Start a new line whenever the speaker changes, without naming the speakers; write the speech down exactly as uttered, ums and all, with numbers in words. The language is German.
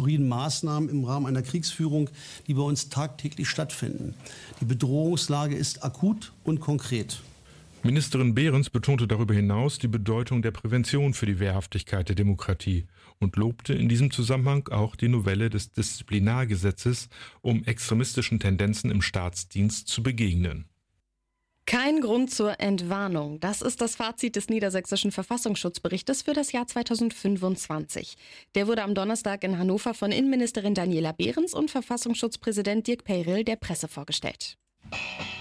hybriden Maßnahmen im Rahmen einer Kriegsführung, die bei uns tagtäglich stattfinden. Die Bedrohungslage ist akut und konkret.
Ministerin Behrens betonte darüber hinaus die Bedeutung der Prävention für die Wehrhaftigkeit der Demokratie und lobte in diesem Zusammenhang auch die Novelle des Disziplinargesetzes, um extremistischen Tendenzen im Staatsdienst zu begegnen.
Kein Grund zur Entwarnung. Das ist das Fazit des niedersächsischen Verfassungsschutzberichtes für das Jahr zweitausendfünfundzwanzig. Der wurde am Donnerstag in Hannover von Innenministerin Daniela Behrens und Verfassungsschutzpräsident Dirk Peierl der Presse vorgestellt.